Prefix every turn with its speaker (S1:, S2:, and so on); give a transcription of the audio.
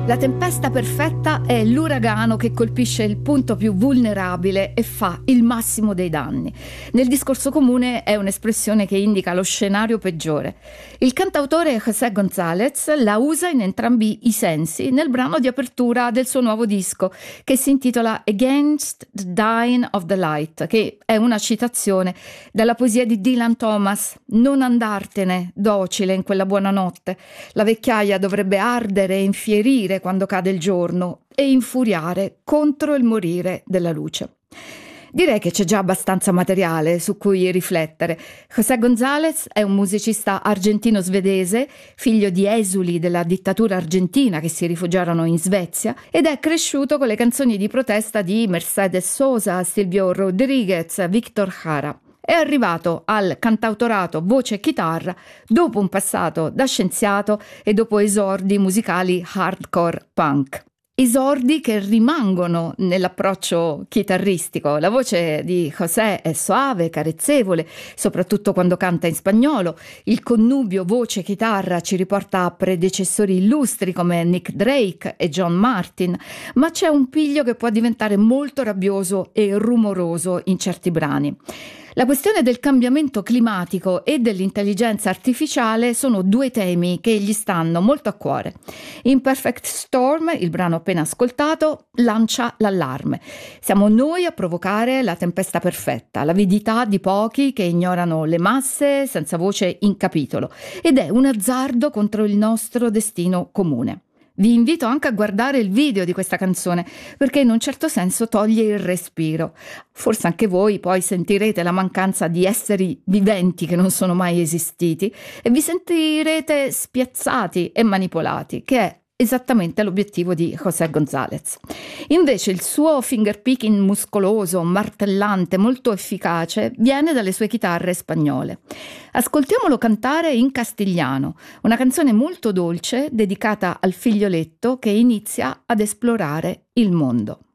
S1: La tempesta perfetta è l'uragano che colpisce il punto più vulnerabile e fa il massimo dei danni. Nel discorso comune è un'espressione che indica lo scenario peggiore. Il cantautore José González la usa in entrambi i sensi nel brano di apertura del suo nuovo disco, che si intitola Against the Dying of the Light, che è una citazione dalla poesia di Dylan Thomas: non andartene, docile, in quella buona notte. La vecchiaia dovrebbe ardere e infierire quando cade il giorno e infuriare contro il morire della luce. Direi che c'è già abbastanza materiale su cui riflettere. José González è un musicista argentino-svedese, figlio di esuli della dittatura argentina che si rifugiarono in Svezia, ed è cresciuto con le canzoni di protesta di Mercedes Sosa, Silvio Rodríguez, Víctor Jara. È arrivato al cantautorato voce e chitarra dopo un passato da scienziato e dopo esordi musicali hardcore punk. Esordi che rimangono nell'approccio chitarristico. La voce di José è soave, carezzevole, soprattutto quando canta in spagnolo. Il connubio voce-chitarra ci riporta a predecessori illustri come Nick Drake e John Martin, ma c'è un piglio che può diventare molto rabbioso e rumoroso in certi brani. La questione del cambiamento climatico e dell'intelligenza artificiale sono due temi che gli stanno molto a cuore. Imperfect Storm, il brano appena ascoltato, lancia l'allarme. Siamo noi a provocare la tempesta perfetta, l'avidità di pochi che ignorano le masse senza voce in capitolo, ed è un azzardo contro il nostro destino comune. Vi invito anche a guardare il video di questa canzone, perché in un certo senso toglie il respiro. Forse anche voi poi sentirete la mancanza di esseri viventi che non sono mai esistiti e vi sentirete spiazzati e manipolati, che è esattamente l'obiettivo di José González. Invece il suo fingerpicking muscoloso, martellante, molto efficace, viene dalle sue chitarre spagnole. Ascoltiamolo cantare in castigliano, una canzone molto dolce dedicata al figlioletto che inizia ad esplorare il mondo.